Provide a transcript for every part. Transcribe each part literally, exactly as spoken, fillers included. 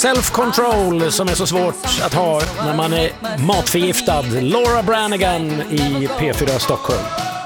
self-control som är så svårt att ha när man är matförgiftad. Laura Branigan i P fyra Stockholm.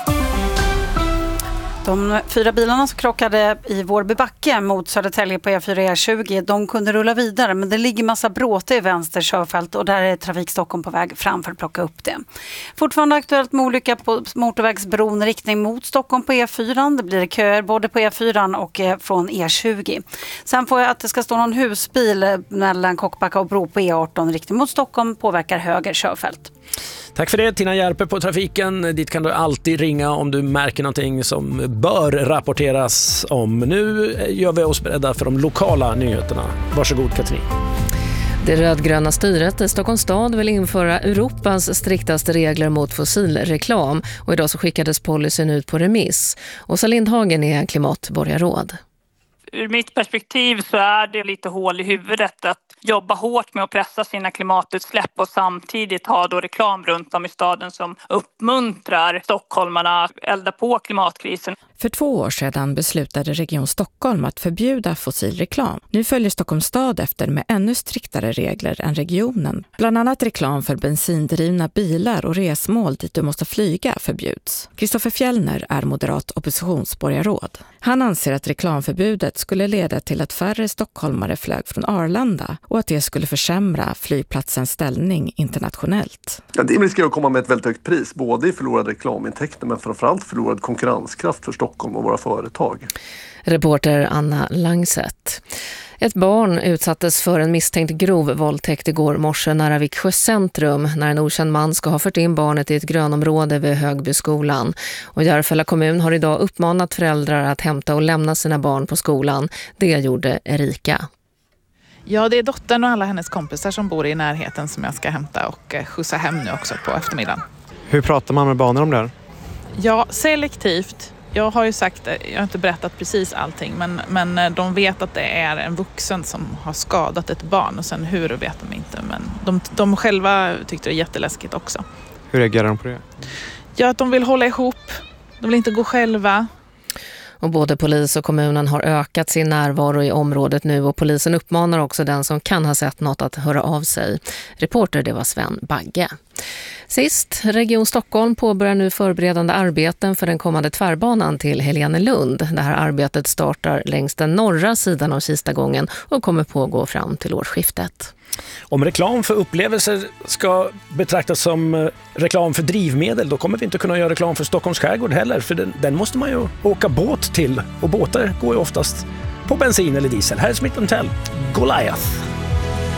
De fyra bilarna som krockade i Vårbybacke mot Södertälje på E fyra E tjugo, de kunde rulla vidare, men det ligger massa bråte i vänster körfält och där är Trafik Stockholm på väg fram för att plocka upp det. Fortfarande aktuellt med olycka på motorvägsbron i riktning mot Stockholm på E fyra. Det blir köer både på E fyra och från E tjugo. Sen får jag att det ska stå någon husbil mellan Kockbacka och Bro på E arton i riktning mot Stockholm, påverkar höger körfält. Tack för det, Tina Järpe på Trafiken. Dit kan du alltid ringa om du märker någonting som bör rapporteras om. Nu gör vi oss beredda för de lokala nyheterna. Varsågod, Katrin. Det rödgröna styret i Stockholms stad vill införa Europas striktaste regler mot fossilreklam. Och idag så skickades policyn ut på remiss. Åsa Lindhagen är klimatborgarråd. Ur mitt perspektiv så är det lite hål i huvudet att jobba hårt med att pressa sina klimatutsläpp och samtidigt ha då reklam runt om i staden som uppmuntrar stockholmarna att elda på klimatkrisen. För två år sedan beslutade Region Stockholm att förbjuda fossilreklam. Nu följer Stockholms stad efter med ännu striktare regler än regionen. Bland annat reklam för bensindrivna bilar och resmål dit du måste flyga förbjuds. Kristoffer Fjellner är moderat oppositionsborgarråd. Han anser att reklamförbudet skulle leda till att färre stockholmare flög från Arlanda och att det skulle försämra flygplatsens ställning internationellt. Ja, det riskerar att komma med ett väldigt högt pris, både i förlorade reklamintäkter men framförallt förlorad konkurrenskraft för Stockholm och våra företag. Reporter Anna Langset. Ett barn utsattes för en misstänkt grov våldtäkt igår morse nära Viksjö centrum när en okänd man ska ha fört in barnet i ett grönområde vid Högbyskolan. Och Järfälla kommun har idag uppmanat föräldrar att hämta och lämna sina barn på skolan. Det gjorde Erika. Ja, det är dottern och alla hennes kompisar som bor i närheten som jag ska hämta och skjutsa hem nu också på eftermiddagen. Hur pratar man med barnen om det här? Ja, selektivt. Jag har ju sagt, jag har inte berättat precis allting, men, men de vet att det är en vuxen som har skadat ett barn och sen hur vet de inte. Men de, de själva tyckte det är jätteläskigt också. Hur reagerar de på det? Ja, att de vill hålla ihop. De vill inte gå själva. Och både polis och kommunen har ökat sin närvaro i området nu och polisen uppmanar också den som kan ha sett något att höra av sig. Reporter, det var Sven Bagge. Sist, Region Stockholm påbörjar nu förberedande arbeten för den kommande tvärbanan till Helenelund. Det här arbetet startar längs den norra sidan av Kistagången och kommer pågå fram till årsskiftet. Om reklam för upplevelser ska betraktas som reklam för drivmedel, då kommer vi inte kunna göra reklam för Stockholms skärgård heller, för den, den måste man ju åka båt till, och båtar går ju oftast på bensin eller diesel. Här är Smith and Tell, Goliath.